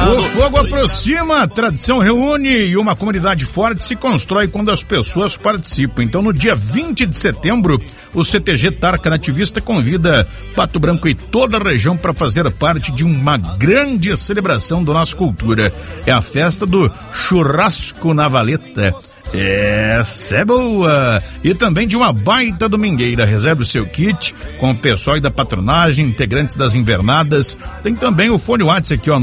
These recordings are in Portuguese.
O fogo aproxima, a tradição reúne e uma comunidade forte se constrói quando as pessoas participam. Então, no dia 20 de setembro, o CTG Tarca Nativista convida Pato Branco e toda a região para fazer parte de uma grande celebração da nossa cultura. É a festa do Churrasco na Valeta. Essa é boa! E também de uma baita domingueira. Reserve o seu kit com o pessoal da patronagem, integrantes das invernadas. Tem também o fone WhatsApp aqui, ó,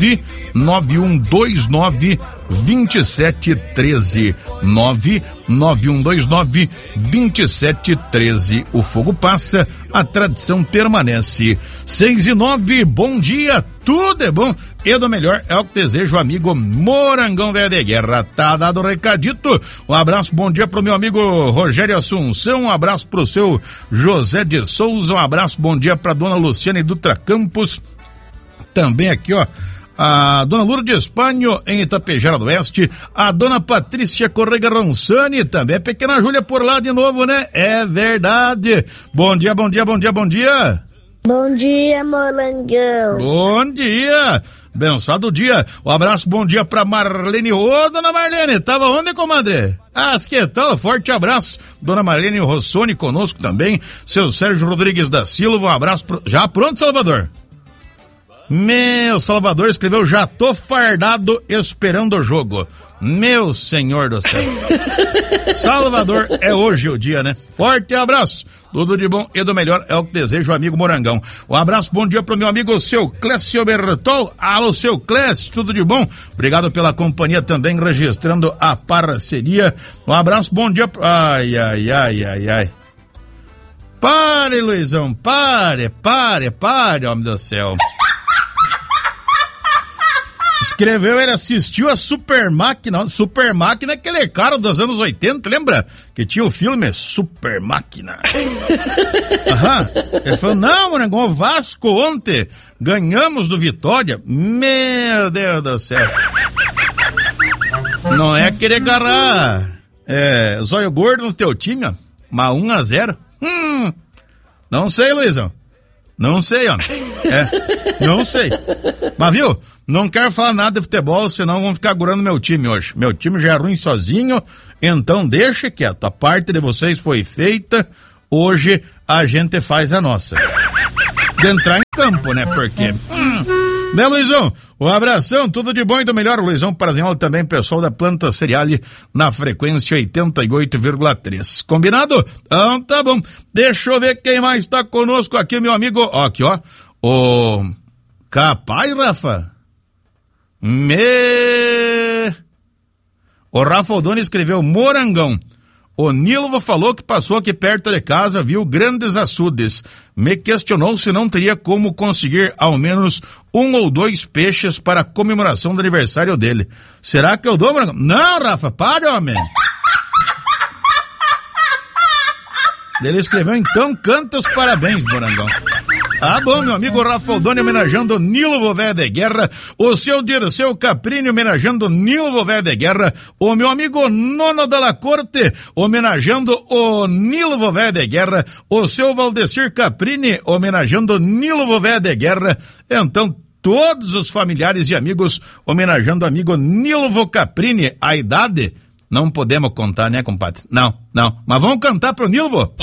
991292713. 991292713. O fogo passa, a tradição permanece. 6:09, bom dia, tudo é bom. E do melhor é o que desejo, amigo Morangão Velho de Guerra. Tá dado o recadito. Um abraço, bom dia pro meu amigo Rogério Assunção, um abraço pro seu José de Souza, um abraço, bom dia pra dona Luciane Dutra Campos. Também aqui, ó, a dona Lourdes Espanho em Itapejara do Oeste, a dona Patrícia Correga Ronsani, também a pequena Júlia por lá de novo, né? É verdade. Bom dia, bom dia, bom dia, bom dia. Bom dia, Morangão. Bom dia. Abençoado dia. Um abraço, bom dia pra Marlene. Ô, dona Marlene, tava onde, comadre? Que tal? Forte abraço. Dona Marlene Rossoni conosco também. Seu Sérgio Rodrigues da Silva, um abraço. Já pronto, Salvador? Meu, Salvador escreveu, já tô fardado esperando o jogo. Meu senhor do céu. Salvador, é hoje o dia, né? Forte abraço. Tudo de bom e do melhor é o que desejo, amigo Morangão. Um abraço, bom dia pro meu amigo seu Clécio Bertol. Alô, seu Clécio, tudo de bom? Obrigado pela companhia também, registrando a parceria. Um abraço, bom dia. Ai. Pare, Luizão, pare, homem do céu. Escreveu, ele assistiu a Super Máquina. Super Máquina é aquele cara dos anos 80, lembra? Que tinha o filme Super Máquina. Aham. Ele falou, não, Morangão, o Vasco ontem ganhamos do Vitória. Meu Deus do céu. Não é querer agarrar zóio gordo no teu time, ó. Mas 1-0. Não sei, Luizão. Não sei, homem. Não sei. Mas viu, não quero falar nada de futebol, senão vão ficar agurando meu time hoje. Meu time já é ruim sozinho, então deixa quieto. A parte de vocês foi feita, hoje a gente faz a nossa. De entrar em campo, né? Porque... Né, Luizão? Um abração, tudo de bom e do melhor. Luizão Parazinhola também, pessoal da Planta Cereale na frequência 88,3. Combinado? Então tá bom. Deixa eu ver quem mais tá conosco aqui, meu amigo. Ó, aqui, ó. O... Capaz, Rafa? O Rafa Aldoni escreveu, Morangão. O Nilva falou que passou aqui perto de casa, viu grandes açudes. Me questionou se não teria como conseguir ao menos 1 ou 2 peixes para a comemoração do aniversário dele. Será que eu dou, Morangão? Não, Rafa, pare, homem. Ele escreveu, então canta os parabéns, Morangão. Ah, bom, meu amigo Rafa Aldoni homenageando Nilvo Véia de Guerra, o seu Dirceu Caprini homenageando Nilvo Véia de Guerra, o meu amigo Nono Della Corte homenageando o Nilvo Véia de Guerra, o seu Valdecir Caprini homenageando Nilvo Véia de Guerra. Então, todos os familiares e amigos homenageando o amigo Nilvo Caprini. A idade não podemos contar, né, compadre? Não, mas vamos cantar pro Nilvo?